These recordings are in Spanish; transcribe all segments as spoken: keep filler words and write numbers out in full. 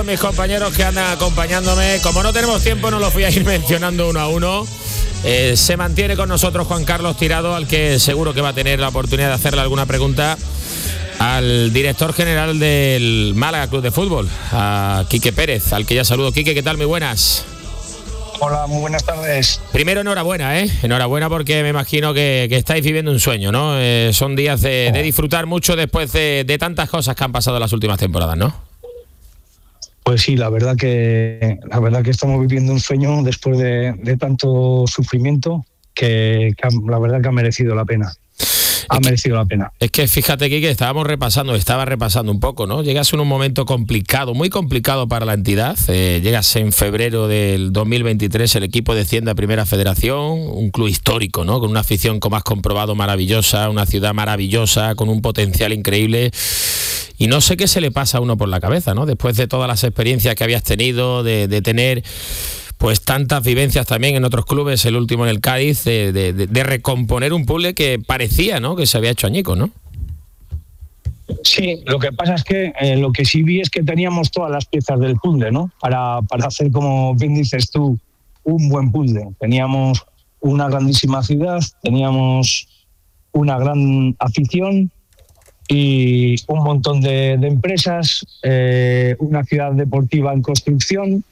Mis compañeros que andan acompañándome, como no tenemos tiempo, no los voy a ir mencionando uno a uno. Eh, se mantiene con nosotros Juan Carlos Tirado, al que seguro que va a tener la oportunidad de hacerle alguna pregunta al director general del Málaga Club de Fútbol, a Quique Pérez, al que ya saludo. Quique, ¿qué tal? Muy buenas. Hola, muy buenas tardes. Primero, enhorabuena, ¿eh? Enhorabuena porque me imagino que, que estáis viviendo un sueño, ¿no? Eh, son días de, de disfrutar mucho después de, de tantas cosas que han pasado en las últimas temporadas, ¿no? Pues sí, la verdad que la verdad que estamos viviendo un sueño después de, de tanto sufrimiento que, que la verdad que ha merecido la pena. Ha es merecido que, la pena. Es que fíjate, Quique, estábamos repasando, estaba repasando un poco, ¿no? Llegas en un momento complicado, muy complicado para la entidad. Eh, llegas en febrero del dos mil veintitrés, el equipo desciende a Primera Federación, un club histórico, ¿no? Con una afición, como has comprobado, maravillosa, una ciudad maravillosa, con un potencial increíble. Y no sé qué se le pasa a uno por la cabeza, ¿no? Después de todas las experiencias que habías tenido, de, de tener pues tantas vivencias también en otros clubes, el último en el Cádiz, de, de, de recomponer un puzzle que parecía, ¿no?, que se había hecho añicos, ¿no? Sí, lo que pasa es que eh, lo que sí vi es que teníamos todas las piezas del puzzle, ¿no? Para, para hacer, como bien dices tú, un buen puzzle. Teníamos una grandísima ciudad, teníamos una gran afición y un montón de, de empresas, eh, una ciudad deportiva en construcción.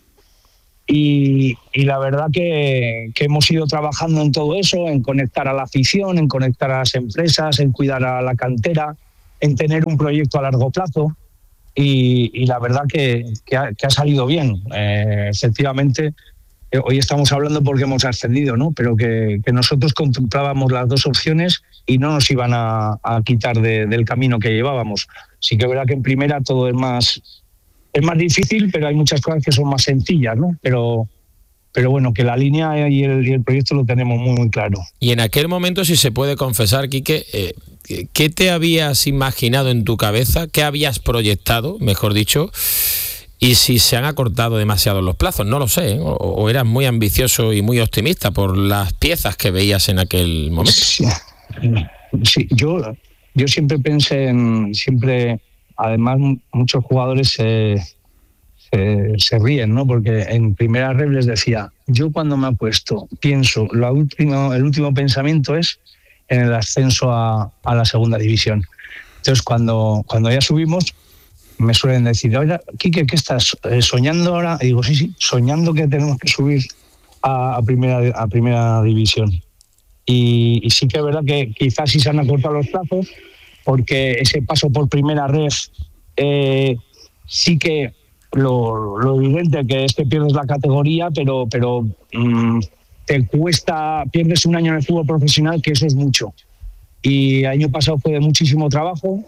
Y, y la verdad que, que hemos ido trabajando en todo eso, en conectar a la afición, en conectar a las empresas, en cuidar a la cantera, en tener un proyecto a largo plazo. Y, y la verdad que, que, ha, que ha salido bien. Eh, efectivamente, eh, hoy estamos hablando porque hemos ascendido, ¿no? Pero que, que nosotros contemplábamos las dos opciones y no nos iban a, a quitar de, del camino que llevábamos. Sí que es verdad que en primera todo es más... Es más difícil, pero hay muchas cosas que son más sencillas, ¿no? Pero, pero bueno, que la línea y el, y el proyecto lo tenemos muy, muy claro. Y en aquel momento, si se puede confesar, Quique, eh, ¿qué te habías imaginado en tu cabeza? ¿Qué habías proyectado, mejor dicho? Y si se han acortado demasiado los plazos, no lo sé, ¿eh? o, o eras muy ambicioso y muy optimista por las piezas que veías en aquel momento. Sí, sí yo, yo siempre pensé en... siempre Además, muchos jugadores se, se, se ríen, ¿no? Porque en primera red les decía, yo cuando me apuesto, pienso, lo último, el último pensamiento es en el ascenso a, a la segunda división. Entonces, cuando, cuando ya subimos, me suelen decir, oye, Quique, ¿qué estás soñando ahora? Y digo, sí, sí, soñando que tenemos que subir a, a, primera, a primera división. Y, y sí que es verdad que quizás sí se han acortado los plazos, porque ese paso por primera red eh, sí que lo, lo evidente que es que pierdes la categoría, pero, pero mmm, te cuesta, pierdes un año en el fútbol profesional, que eso es mucho. Y el año pasado fue de muchísimo trabajo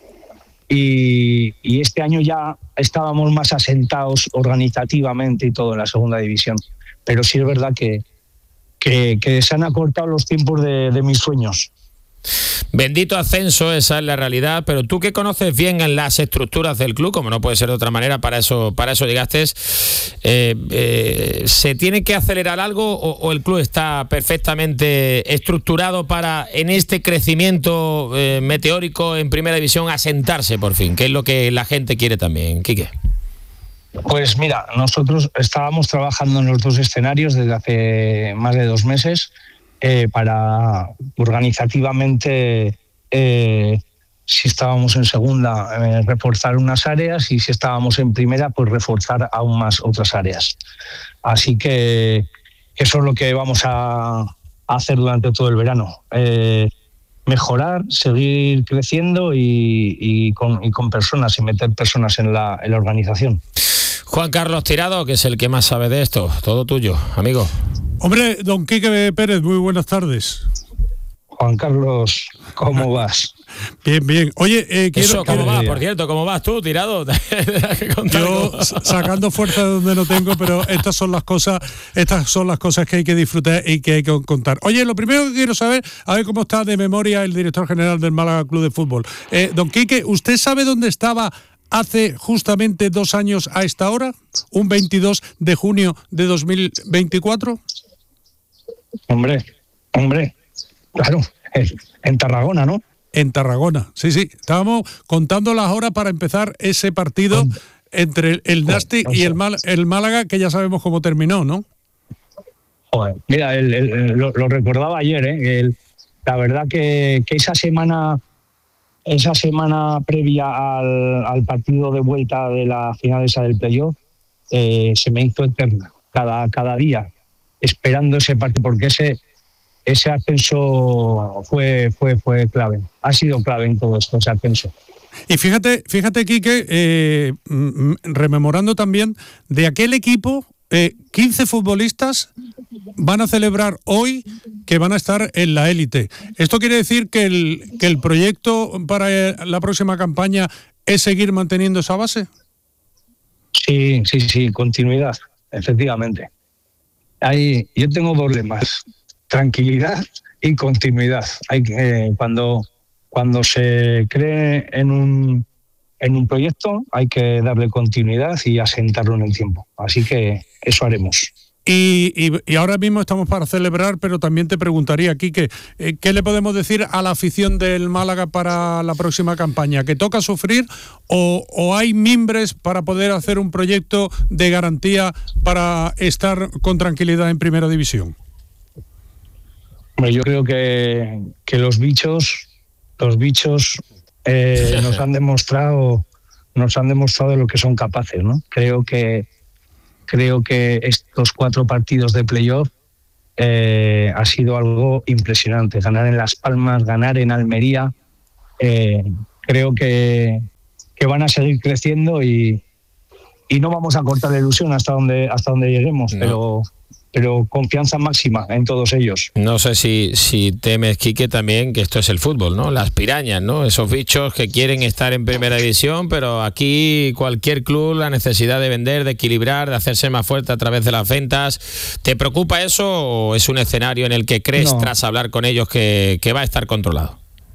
y, y este año ya estábamos más asentados organizativamente y todo en la segunda división. Pero sí es verdad que, que, que se han acortado los tiempos de, de mis sueños. Bendito ascenso, esa es la realidad, pero tú que conoces bien en las estructuras del club, como no puede ser de otra manera, para eso para eso llegaste, eh, eh, ¿se tiene que acelerar algo o, o el club está perfectamente estructurado para, en este crecimiento eh, meteórico en primera división, asentarse por fin, que es lo que la gente quiere también, Quique? Pues mira, nosotros estábamos trabajando en los dos escenarios desde hace más de dos meses, Eh, para organizativamente, eh, si estábamos en segunda, eh, reforzar unas áreas y si estábamos en primera, pues reforzar aún más otras áreas. Así que eso es lo que vamos a, a hacer durante todo el verano. Eh, mejorar, seguir creciendo y, y, con, y con personas y meter personas en la, en la organización. Juan Carlos Tirado, que es el que más sabe de esto, todo tuyo, amigo. Hombre, don Quique Pérez, muy buenas tardes. Juan Carlos, ¿cómo vas? Bien, bien. Oye, eh, quiero... Eso, ¿cómo quiero, vas? Por cierto, ¿cómo vas tú, Tirado? Yo sacando fuerza de donde no tengo, pero estas son las cosas, estas son las cosas que hay que disfrutar y que hay que contar. Oye, lo primero que quiero saber, a ver cómo está de memoria el director general del Málaga Club de Fútbol. Eh, don Quique, ¿usted sabe dónde estaba hace justamente dos años a esta hora? ¿Un veintidós de junio de dos mil veinticuatro? Hombre, hombre, claro, en Tarragona, ¿no? En Tarragona, sí, sí. Estábamos contando las horas para empezar ese partido entre el Nasti y el, Mal, el Málaga, que ya sabemos cómo terminó, ¿no? Joder, mira, el, el, el, lo, lo recordaba ayer, ¿eh? El, la verdad que, que esa semana esa semana previa al, al partido de vuelta de la final esa del playoff eh, se me hizo eterna, cada, cada día, esperando ese partido, porque ese ese ascenso fue, fue, fue clave, ha sido clave en todo esto, ese ascenso. Y fíjate, fíjate, Quique, eh, rememorando también de aquel equipo, eh, quince futbolistas van a celebrar hoy que van a estar en la élite. ¿Esto quiere decir que el, que el proyecto para la próxima campaña es seguir manteniendo esa base? Sí, sí, sí, continuidad, efectivamente. Ahí, yo tengo dos lemas, tranquilidad y continuidad. Hay que, eh, cuando, cuando se cree en un, en un proyecto hay que darle continuidad y asentarlo en el tiempo. Así que eso haremos. Y, y, y ahora mismo estamos para celebrar, pero también te preguntaría, Quique, eh, ¿qué le podemos decir a la afición del Málaga para la próxima campaña? ¿Que toca sufrir o, o hay mimbres para poder hacer un proyecto de garantía para estar con tranquilidad en Primera División? Hombre, yo creo que, que los bichos, los bichos eh, nos han demostrado, nos han demostrado de lo que son capaces, ¿no? Creo que Creo que estos cuatro partidos de playoff eh, ha sido algo impresionante. Ganar en Las Palmas, ganar en Almería, eh, creo que, que van a seguir creciendo y, y no vamos a cortar la ilusión hasta donde, hasta donde lleguemos, no. pero... pero confianza máxima en todos ellos. No sé si, si temes, Quique, también que esto es el fútbol, ¿no? Las pirañas, ¿no? Esos bichos que quieren estar en Primera División, pero aquí cualquier club, la necesidad de vender, de equilibrar, de hacerse más fuerte a través de las ventas. ¿Te preocupa eso o es un escenario en el que crees, no. tras hablar con ellos, que, que va a estar controlado?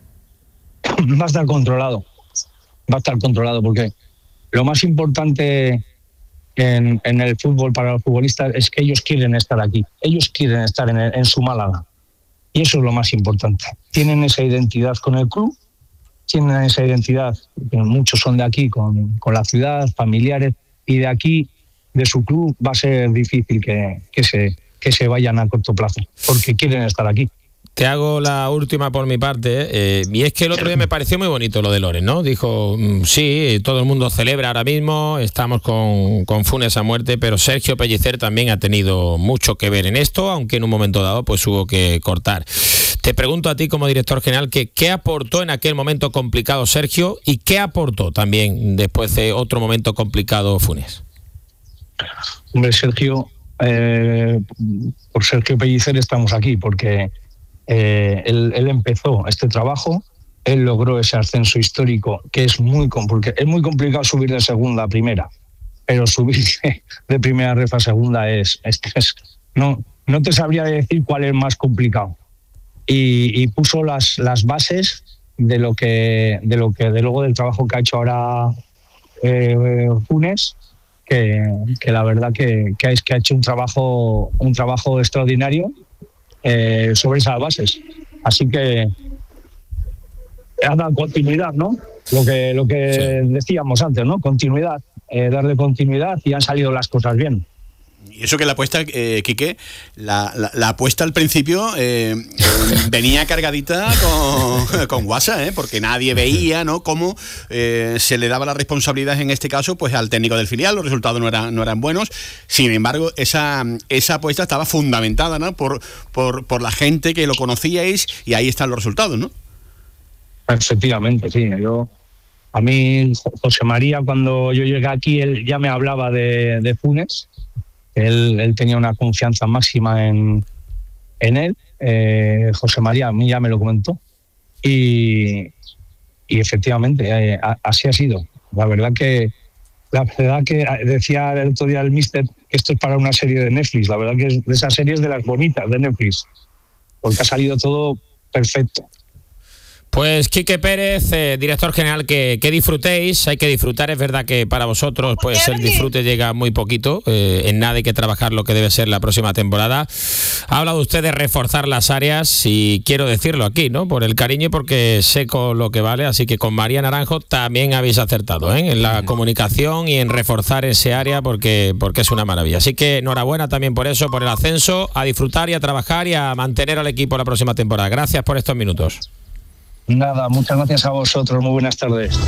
Va a estar controlado. Va a estar controlado porque lo más importante En, en el fútbol para los futbolistas es que ellos quieren estar aquí, ellos quieren estar en, el, en su Málaga y eso es lo más importante. Tienen esa identidad con el club, tienen esa identidad, muchos son de aquí, con, con la ciudad, familiares, y de aquí, de su club, va a ser difícil que, que, se, que se vayan a corto plazo, porque quieren estar aquí. Te hago la última por mi parte, eh, y es que el otro día me pareció muy bonito lo de Loren, ¿no? Dijo, sí, todo el mundo celebra ahora mismo, estamos con, con Funes a muerte, pero Sergio Pellicer también ha tenido mucho que ver en esto, aunque en un momento dado pues hubo que cortar. Te pregunto a ti como director general, que, ¿qué aportó en aquel momento complicado Sergio y qué aportó también después de otro momento complicado Funes? Hombre, Sergio, eh, por Sergio Pellicer estamos aquí, porque... Eh, él, él empezó este trabajo, él logró ese ascenso histórico que es muy complicado, es muy complicado subir de segunda a primera, pero subir de primera ref a segunda es, es, es no, no te sabría decir cuál es más complicado, y, y puso las, las bases de lo que de lo que de luego del trabajo que ha hecho ahora eh, Funes, que, que la verdad que, que, es, que ha hecho un trabajo un trabajo extraordinario Eh, sobre esas bases, así que ha dado continuidad, ¿no? Lo que lo que sí. decíamos antes, ¿no? Continuidad, eh, darle continuidad y han salido las cosas bien. Y eso que la apuesta, eh, Quique, la, la, la apuesta al principio eh, venía cargadita con, con WhatsApp, ¿eh? Porque nadie veía, ¿no?, cómo eh, se le daba la responsabilidad en este caso pues al técnico del filial, los resultados no eran, no eran buenos. Sin embargo, esa, esa apuesta estaba fundamentada, ¿no?, por, por, por la gente que lo conocíais, y ahí están los resultados, ¿no? Efectivamente, sí. Yo, a mí, José María, cuando yo llegué aquí, él ya me hablaba de, de Funes. Él, él tenía una confianza máxima en, en él. Eh, José María a mí ya me lo comentó. Y, y efectivamente, eh, así ha sido. La verdad que la verdad que decía el otro día el míster que esto es para una serie de Netflix. La verdad que es de esas series de las bonitas de Netflix. Porque ha salido todo perfecto. Pues Quique Pérez, eh, director general, que, que disfrutéis, hay que disfrutar, es verdad que para vosotros pues el disfrute llega muy poquito, eh, en nada hay que trabajar lo que debe ser la próxima temporada. Ha hablado usted de reforzar las áreas y quiero decirlo aquí, ¿no? Por el cariño y porque sé con lo que vale, así que con María Naranjo también habéis acertado, ¿eh? En la comunicación y en reforzar ese área porque, porque es una maravilla. Así que enhorabuena también por eso, por el ascenso, a disfrutar y a trabajar y a mantener al equipo la próxima temporada. Gracias por estos minutos. Nada, muchas gracias a vosotros, muy buenas tardes.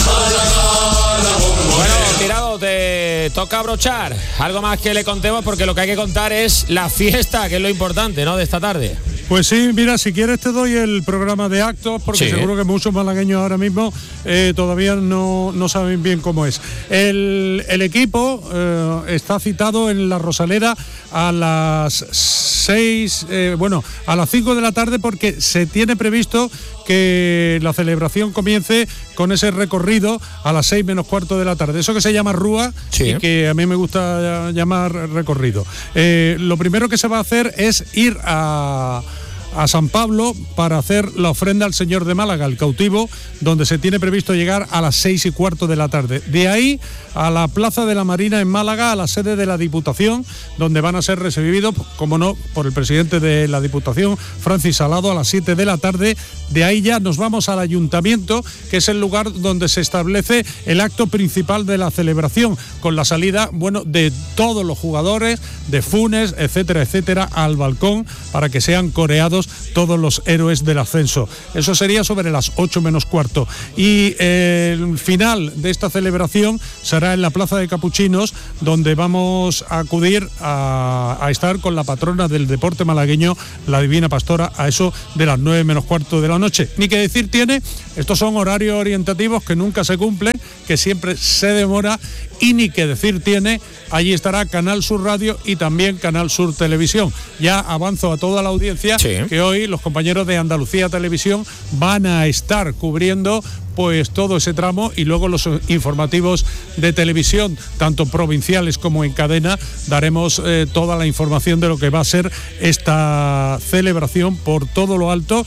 Bueno, Tirado, te toca abrochar. Algo más que le contemos porque lo que hay que contar es la fiesta, que es lo importante, ¿no?, de esta tarde. Pues sí, mira, si quieres te doy el programa de actos, porque sí, seguro que muchos malagueños ahora mismo eh, todavía no, no saben bien cómo es. El, el equipo eh, está citado en la Rosaleda a las seis, eh, bueno, a las cinco de la tarde, porque se tiene previsto que la celebración comience con ese recorrido a las seis menos cuarto de la tarde. Eso que se llama rúa, sí, y que a mí me gusta llamar recorrido. Eh, lo primero que se va a hacer es ir a... a San Pablo para hacer la ofrenda al Señor de Málaga, el cautivo, donde se tiene previsto llegar a las seis y cuarto de la tarde. De ahí a la Plaza de la Marina en Málaga, a la sede de la Diputación, donde van a ser recibidos, como no, por el presidente de la Diputación, Francis Salado, a las siete de la tarde. De ahí ya nos vamos al Ayuntamiento, que es el lugar donde se establece el acto principal de la celebración, con la salida, bueno, de todos los jugadores, de Funes, etcétera, etcétera, al balcón, para que sean coreados todos los héroes del ascenso. Eso sería sobre las ocho menos cuarto. Y eh, el final de esta celebración será en la Plaza de Capuchinos, donde vamos a acudir a, a estar con la patrona del deporte malagueño, la Divina Pastora, a eso de las nueve menos cuarto de la noche. Ni que decir tiene, estos son horarios orientativos que nunca se cumplen, que siempre se demora, y ni que decir tiene, allí estará Canal Sur Radio y también Canal Sur Televisión. Ya avanzo a toda la audiencia, sí, que hoy los compañeros de Andalucía Televisión van a estar cubriendo pues todo ese tramo, y luego los informativos de televisión, tanto provinciales como en cadena, daremos eh, toda la información de lo que va a ser esta celebración por todo lo alto.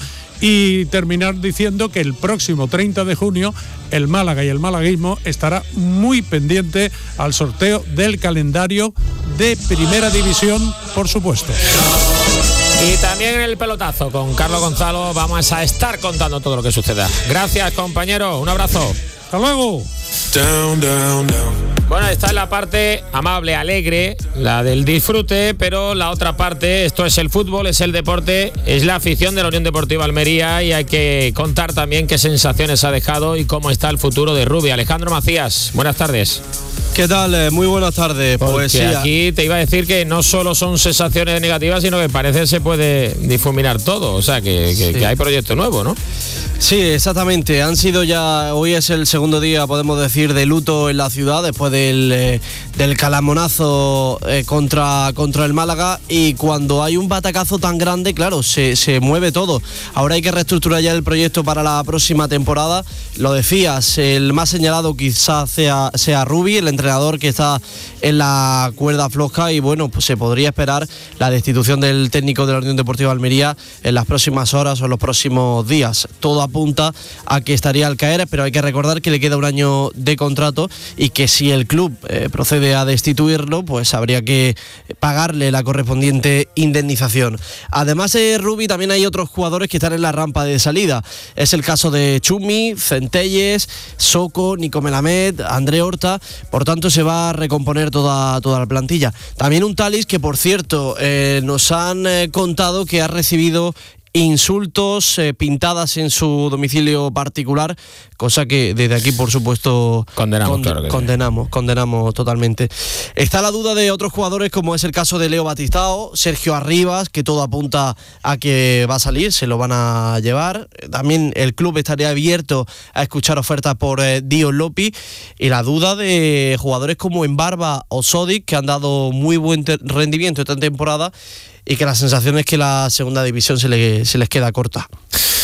Y terminar diciendo que el próximo treinta de junio el Málaga y el malaguismo estará muy pendiente al sorteo del calendario de Primera División, por supuesto. Y también en el pelotazo con Carlos Gonzalo vamos a estar contando todo lo que suceda. Gracias, compañero, un abrazo. Hasta luego. Down, down, down. Bueno, esta es la parte amable, alegre, la del disfrute, pero la otra parte, esto es el fútbol, es el deporte, es la afición de la Unión Deportiva Almería, y hay que contar también qué sensaciones ha dejado y cómo está el futuro de Rubi. Alejandro Macías, buenas tardes. ¿Qué tal? Muy buenas tardes. Porque pues sí, aquí te iba a decir que no solo son sensaciones negativas, sino que parece se puede difuminar todo, o sea que, que, sí. que hay proyecto nuevo, ¿no? Sí, exactamente. Han sido ya, hoy es el segundo día, podemos decir, de luto en la ciudad después del, eh, del calamonazo eh, contra, contra el Málaga, y cuando hay un batacazo tan grande, claro, se, se mueve todo. Ahora hay que reestructurar ya el proyecto para la próxima temporada. Lo decías, el más señalado quizás sea, sea Rubi, el entrenador que está en la cuerda floja, y bueno, pues se podría esperar la destitución del técnico de la Unión Deportiva Almería en las próximas horas o en los próximos días. Todo apunta a que estaría al caer, pero hay que recordar que le queda un año de contrato y que si el club eh, procede a destituirlo, pues habría que pagarle la correspondiente indemnización. Además de Rubi, también hay otros jugadores que están en la rampa de salida. Es el caso de Chumi, Centelles, Soco, Nico Melamed, André Horta. Por tanto, se va a recomponer toda, toda la plantilla. También un Talis que, por cierto, eh, nos han eh, contado que ha recibido insultos, eh, pintadas en su domicilio particular, cosa que desde aquí, por supuesto, condenamos, con, claro que condenamos, sí. condenamos totalmente. Está la duda de otros jugadores, como es el caso de Leo Batistao, Sergio Arribas, que todo apunta a que va a salir, se lo van a llevar. También el club estaría abierto a escuchar ofertas por eh, Dio Lopi, y la duda de jugadores como Embarba o Sodic, que han dado muy buen rendimiento esta temporada, y que la sensación es que la segunda división se, le, se les queda corta.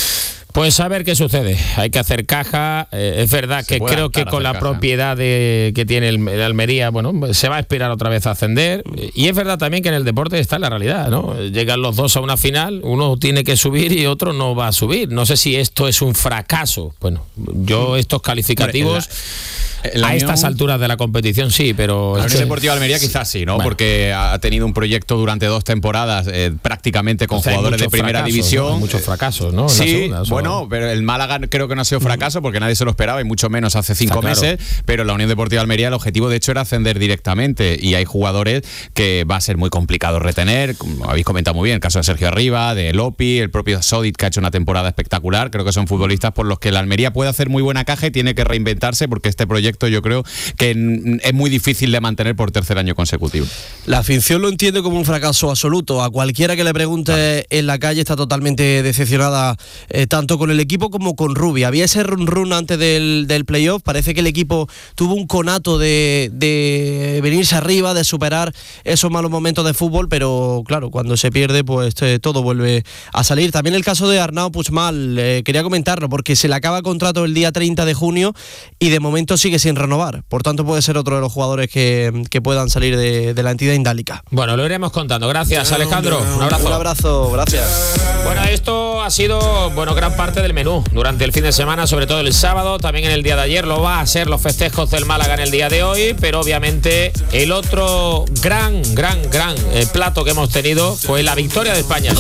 Pues a ver qué sucede. Hay que hacer caja. Eh, es verdad se que creo que con la caja. propiedad de, que tiene el, el Almería, bueno, se va a aspirar otra vez a ascender. Y es verdad también que en el deporte está la realidad, ¿no? Llegan los dos a una final, uno tiene que subir y otro no va a subir. No sé si esto es un fracaso. Bueno, yo estos calificativos... Hombre, la... A Unión, estas alturas de la competición sí, pero... La Unión Deportiva Almería quizás sí, ¿no? Bueno. Porque ha tenido un proyecto durante dos temporadas eh, prácticamente con o sea, jugadores de primera fracasos, división. ¿no? Muchos fracasos, ¿no? En sí, segunda, bueno, pero el Málaga creo que no ha sido fracaso porque nadie se lo esperaba y mucho menos hace cinco claro. meses, pero la Unión Deportiva Almería el objetivo de hecho era ascender directamente y hay jugadores que va a ser muy complicado retener, como habéis comentado muy bien, el caso de Sergio Arriba, de Lopi, el propio Sodit que ha hecho una temporada espectacular, creo que son futbolistas por los que la Almería puede hacer muy buena caja y tiene que reinventarse porque este proyecto yo creo que es muy difícil de mantener por tercer año consecutivo. La afición lo entiende como un fracaso absoluto. A cualquiera que le pregunte claro. en la calle está totalmente decepcionada eh, tanto con el equipo como con Rubi. Había ese run run antes del, del playoff. Parece que el equipo tuvo un conato de, de venirse arriba, de superar esos malos momentos de fútbol, pero claro, cuando se pierde pues eh, todo vuelve a salir. También el caso de Arnau Puigmal, eh, quería comentarlo porque se le acaba el contrato el día treinta de junio y de momento sigue sin renovar. Por tanto, puede ser otro de los jugadores que, que puedan salir de, de la entidad indálica. Bueno, lo iremos contando. Gracias, Alejandro. Un abrazo. Un abrazo, gracias. Bueno, esto ha sido, bueno, gran parte del menú durante el fin de semana, sobre todo el sábado, también en el día de ayer. Lo va a ser los festejos del Málaga en el día de hoy, pero obviamente el otro gran, gran, gran eh, plato que hemos tenido fue la victoria de España.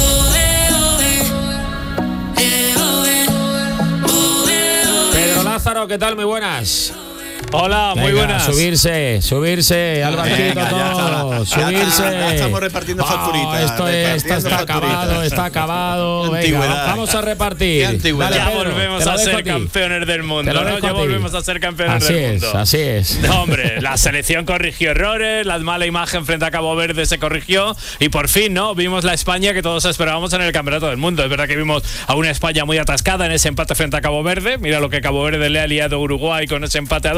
Pedro Lázaro, ¿qué tal? Muy buenas. Hola, Venga, muy buenas. Subirse, subirse, al banquito todo, subirse. Ya, ya estamos repartiendo facturitas. Oh, esto, es, esto está facturitas. acabado, está acabado. Venga, vamos a repartir. Dale, ya Pedro, volvemos a ser campeones del mundo, ¿no? Ya volvemos a ser campeones así del mundo. Así es, así es. No, hombre, la selección corrigió errores, la mala imagen frente a Cabo Verde se corrigió y por fin, ¿no? Vimos la España que todos esperábamos en el campeonato del mundo. Es verdad que vimos a una España muy atascada en ese empate frente a Cabo Verde. Mira lo que Cabo Verde le ha liado a Uruguay con ese empate a dos.